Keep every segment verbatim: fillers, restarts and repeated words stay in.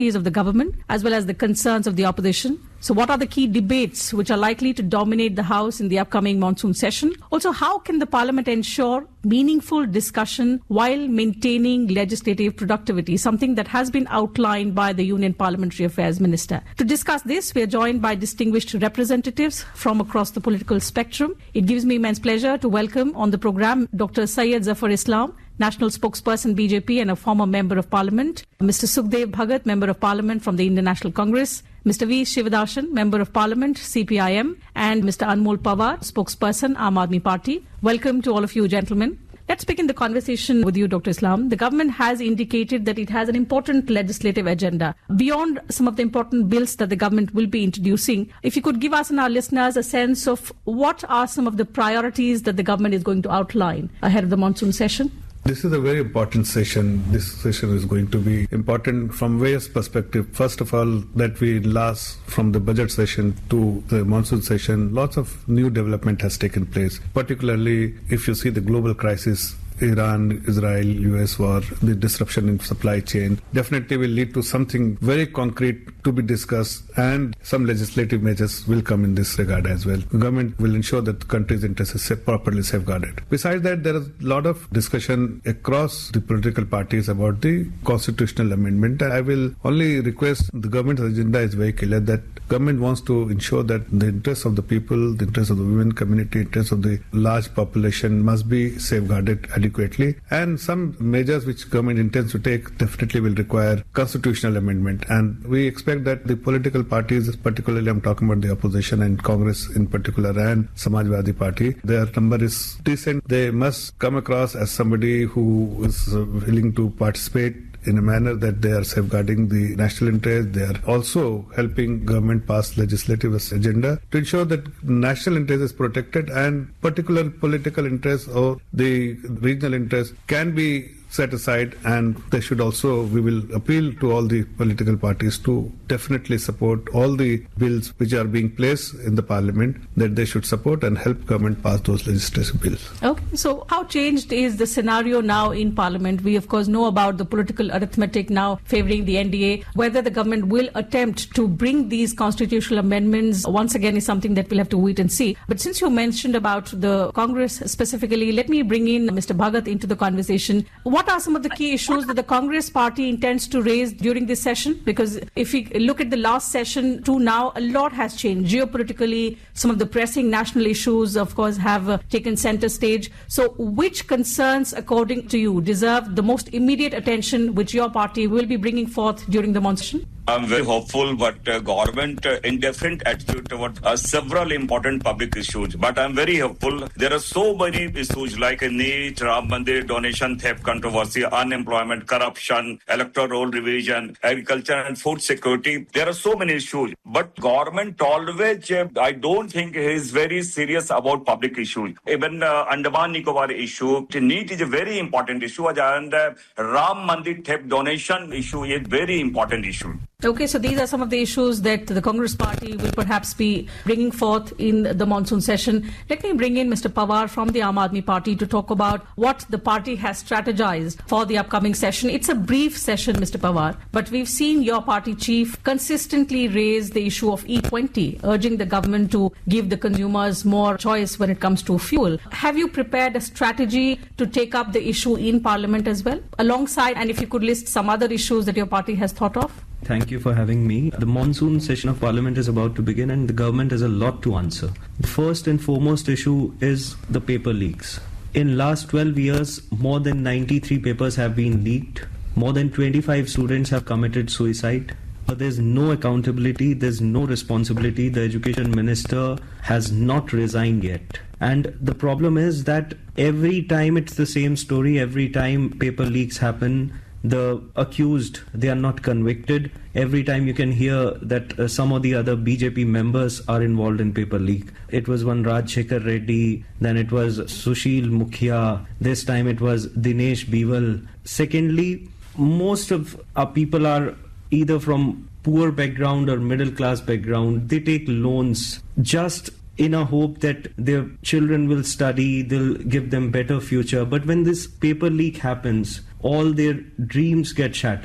of the government as well as the concerns of the opposition. So what are the key debates which are likely to dominate the House in the upcoming monsoon session? Also, how can the Parliament ensure meaningful discussion while maintaining legislative productivity, something that has been outlined by the Union Parliamentary Affairs Minister? To discuss this, we are joined by distinguished representatives from across the political spectrum. It gives me immense pleasure to welcome on the program Doctor Syed Zafar Islam, National Spokesperson B J P and a former Member of Parliament, Mister Sukhdev Bhagat, Member of Parliament from the Indian National Congress, Mister V. Shivadasan, Member of Parliament, C P I M, and Mister Anmol Pawar, Spokesperson, Aam Aadmi Party. Welcome to all of you, gentlemen. Let's begin the conversation with you, Doctor Islam. The government has indicated that it has an important legislative agenda. Beyond some of the important bills that the government will be introducing, if you could give us and our listeners a sense of what are some of the priorities that the government is going to outline ahead of the monsoon session? This is a very important session. This session is going to be important from various perspectives. First of all, that we last from the budget session to the monsoon session, lots of new development has taken place. Particularly, if you see the global crisis, Iran, Israel, U S war, the disruption in supply chain definitely will lead to something very concrete to be discussed, and some legislative measures will come in this regard as well. The government will ensure that the country's interests are properly safeguarded. Besides that, there is a lot of discussion across the political parties about the constitutional amendment. I will only request the government's agenda is very clear that government wants to ensure that the interests of the people, the interests of the women community, interests of the large population must be safeguarded adequately, and some measures which government intends to take definitely will require constitutional amendment. And we expect that the political parties, particularly I'm talking about the opposition and Congress in particular and Samajwadi Party, their number is decent. They must come across as somebody who is willing to participate in a manner that they are safeguarding the national interest. They are also helping government pass legislative agenda to ensure that national interest is protected and particular political interests or the regional interest can be set aside, and they should also, we will appeal to all the political parties to definitely support all the bills which are being placed in the parliament, that they should support and help government pass those legislative bills. Okay, so how changed is the scenario now in parliament? We of course know about the political arithmetic now favoring the N D A. Whether the government will attempt to bring these constitutional amendments once again is something that we'll have to wait and see. But since you mentioned about the Congress specifically, let me bring in Mister Bhagat into the conversation. What are some of the key issues that the Congress party intends to raise during this session? Because if we look at the last session to now, a lot has changed. Geopolitically, some of the pressing national issues, of course, have uh, taken center stage. So which concerns, according to you, deserve the most immediate attention which your party will be bringing forth during the monsoon? I'm very hopeful, but uh, government uh, indifferent attitude toward uh, several important public issues. But I'm very hopeful. There are so many issues like NEET, Ram Mandir, donation theft controversy, unemployment, corruption, electoral roll revision, agriculture and food security. There are so many issues. But government always, uh, I don't think is very serious about public issues. Even uh, Andaman Nicobar issue, NEET is a very important issue, and uh, Ram Mandir theft donation issue is very important issue. Okay, so these are some of the issues that the Congress party will perhaps be bringing forth in the monsoon session. Let me bring in Mister Pawar from the Aam Aadmi Party to talk about what the party has strategized for the upcoming session. It's a brief session, Mister Pawar, but we've seen your party chief consistently raise the issue of E twenty, urging the government to give the consumers more choice when it comes to fuel. Have you prepared a strategy to take up the issue in Parliament as well, alongside, and if you could list some other issues that your party has thought of? Thank you for having me. The monsoon session of Parliament is about to begin and the government has a lot to answer. The first and foremost issue is the paper leaks. In last twelve years, more than ninety-three papers have been leaked. More than twenty-five students have committed suicide. But there's no accountability, there's no responsibility. The education minister has not resigned yet. And the problem is that every time it's the same story, every time paper leaks happen, the accused, they are not convicted. Every time you can hear that uh, some of the other B J P members are involved in paper leak. It was one Rajshekhar Reddy, then it was Sushil Mukhya, this time it was Dinesh Biwal. Secondly, most of our people are either from poor background or middle class background. They take loans just in a hope that their children will study, they'll give them better future. But when this paper leak happens, all their dreams get shattered.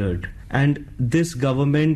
And this government